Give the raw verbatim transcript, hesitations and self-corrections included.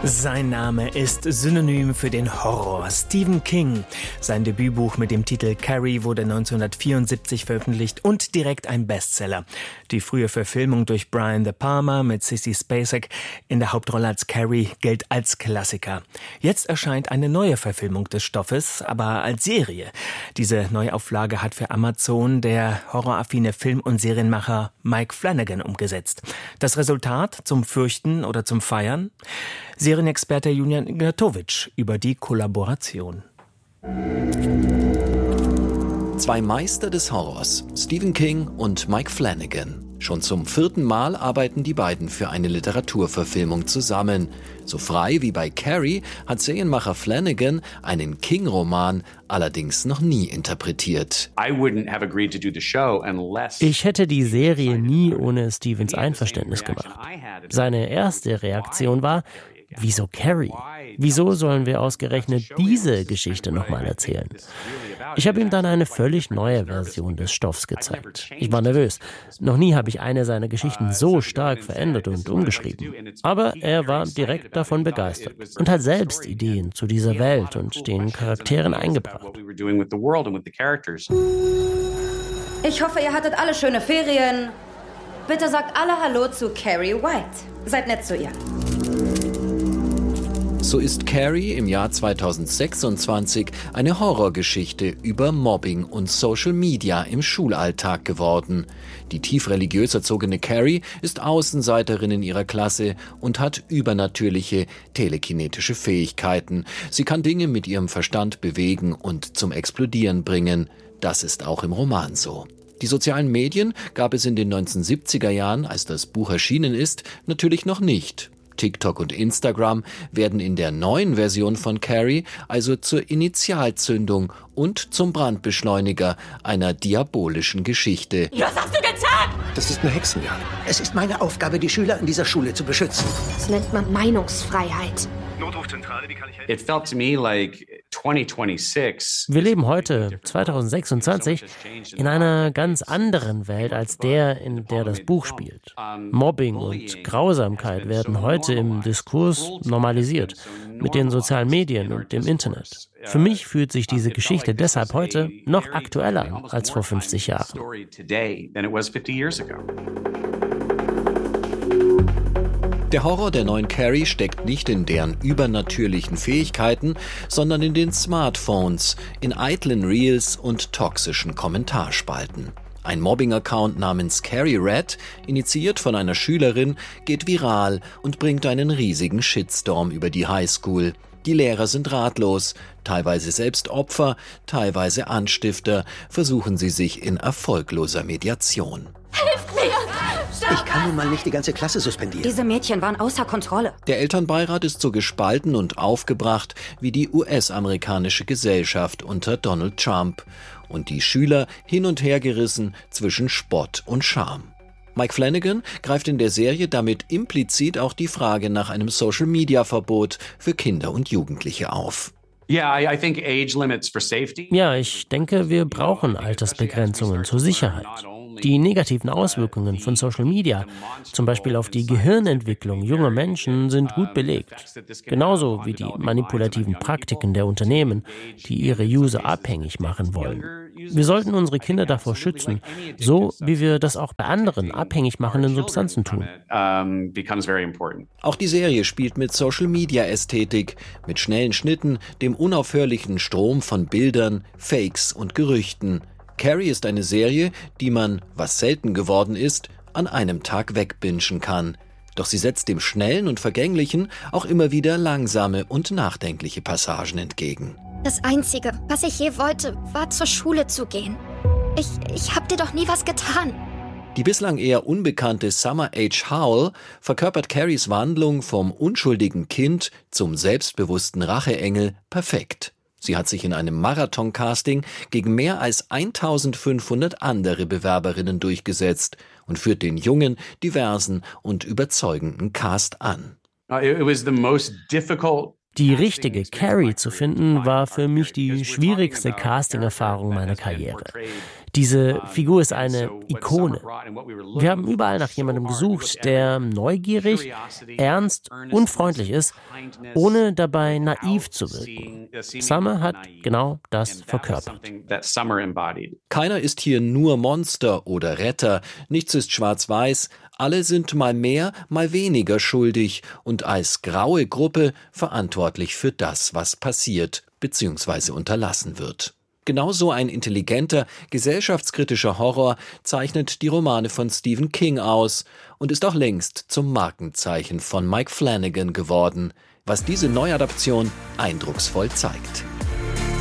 Sein Name ist synonym für den Horror. Stephen King. Sein Debütbuch mit dem Titel Carrie wurde neunzehnhundertvierundsiebzig veröffentlicht und direkt ein Bestseller. Die frühe Verfilmung durch Brian De Palma mit Sissy Spacek in der Hauptrolle als Carrie gilt als Klassiker. Jetzt erscheint eine neue Verfilmung des Stoffes, aber als Serie. Diese Neuauflage hat für Amazon der horroraffine Film- und Serienmacher Mike Flanagan umgesetzt. Das Resultat zum Fürchten oder zum Feiern? Serienexperte Julian Ignatowicz über die Kollaboration. Zwei Meister des Horrors, Stephen King und Mike Flanagan. Schon zum vierten Mal arbeiten die beiden für eine Literaturverfilmung zusammen. So frei wie bei Carrie hat Serienmacher Flanagan einen King-Roman allerdings noch nie interpretiert. Ich hätte die Serie nie ohne Stevens Einverständnis gemacht. Seine erste Reaktion war: Wieso Carrie? Wieso sollen wir ausgerechnet diese Geschichte nochmal erzählen? Ich habe ihm dann eine völlig neue Version des Stoffs gezeigt. Ich war nervös. Noch nie habe ich eine seiner Geschichten so stark verändert und umgeschrieben. Aber er war direkt davon begeistert und hat selbst Ideen zu dieser Welt und den Charakteren eingebracht. Ich hoffe, ihr hattet alle schöne Ferien. Bitte sagt alle Hallo zu Carrie White. Seid nett zu ihr. So ist Carrie im Jahr zweitausendsechsundzwanzig eine Horrorgeschichte über Mobbing und Social Media im Schulalltag geworden. Die tief religiös erzogene Carrie ist Außenseiterin in ihrer Klasse und hat übernatürliche telekinetische Fähigkeiten. Sie kann Dinge mit ihrem Verstand bewegen und zum Explodieren bringen. Das ist auch im Roman so. Die sozialen Medien gab es in den neunzehnhundertsiebziger Jahren, als das Buch erschienen ist, natürlich noch nicht. TikTok und Instagram werden in der neuen Version von Carrie also zur Initialzündung und zum Brandbeschleuniger einer diabolischen Geschichte. Was hast du getan? Das ist eine Hexenjagd. Es ist meine Aufgabe, die Schüler in dieser Schule zu beschützen. Das nennt man Meinungsfreiheit. Notrufzentrale, wie kann ich helfen? It felt to me like twenty twenty-six. Wir leben heute, zweitausendsechsundzwanzig, in einer ganz anderen Welt als der, in der das Buch spielt. Mobbing und Grausamkeit werden heute im Diskurs normalisiert, mit den sozialen Medien und dem Internet. Für mich fühlt sich diese Geschichte deshalb heute noch aktueller an als vor fünfzig Jahren. Der Horror der neuen Carrie steckt nicht in deren übernatürlichen Fähigkeiten, sondern in den Smartphones, in eitlen Reels und toxischen Kommentarspalten. Ein Mobbing-Account namens Carrie Red, initiiert von einer Schülerin, geht viral und bringt einen riesigen Shitstorm über die Highschool. Die Lehrer sind ratlos, teilweise selbst Opfer, teilweise Anstifter, versuchen sie sich in erfolgloser Mediation. Hilft mir! Ich kann nun mal nicht die ganze Klasse suspendieren. Diese Mädchen waren außer Kontrolle. Der Elternbeirat ist so gespalten und aufgebracht wie die U S-amerikanische Gesellschaft unter Donald Trump. Und die Schüler hin und her gerissen zwischen Spott und Scham. Mike Flanagan greift in der Serie damit implizit auch die Frage nach einem Social-Media-Verbot für Kinder und Jugendliche auf. Ja, ich denke, wir brauchen Altersbegrenzungen zur Sicherheit. Die negativen Auswirkungen von Social Media, zum Beispiel auf die Gehirnentwicklung junger Menschen, sind gut belegt. Genauso wie die manipulativen Praktiken der Unternehmen, die ihre User abhängig machen wollen. Wir sollten unsere Kinder davor schützen, so wie wir das auch bei anderen abhängig machenden Substanzen tun. Auch die Serie spielt mit Social-Media-Ästhetik, mit schnellen Schnitten, dem unaufhörlichen Strom von Bildern, Fakes und Gerüchten. Carrie ist eine Serie, die man, was selten geworden ist, an einem Tag wegbingen kann. Doch sie setzt dem Schnellen und Vergänglichen auch immer wieder langsame und nachdenkliche Passagen entgegen. Das Einzige, was ich je wollte, war zur Schule zu gehen. Ich, ich hab dir doch nie was getan. Die bislang eher unbekannte Summer H. Howell verkörpert Carries Wandlung vom unschuldigen Kind zum selbstbewussten Racheengel perfekt. Sie hat sich in einem Marathon-Casting gegen mehr als eintausendfünfhundert andere Bewerberinnen durchgesetzt und führt den jungen, diversen und überzeugenden Cast an. Die richtige Carrie zu finden, war für mich die schwierigste Casting-Erfahrung meiner Karriere. Diese Figur ist eine Ikone. Wir haben überall nach jemandem gesucht, der neugierig, ernst und freundlich ist, ohne dabei naiv zu wirken. Summer hat genau das verkörpert. Keiner ist hier nur Monster oder Retter, nichts ist schwarz-weiß, alle sind mal mehr, mal weniger schuldig und als graue Gruppe verantwortlich für das, was passiert bzw. unterlassen wird. Genauso ein intelligenter, gesellschaftskritischer Horror zeichnet die Romane von Stephen King aus und ist auch längst zum Markenzeichen von Mike Flanagan geworden, was diese Neuadaption eindrucksvoll zeigt.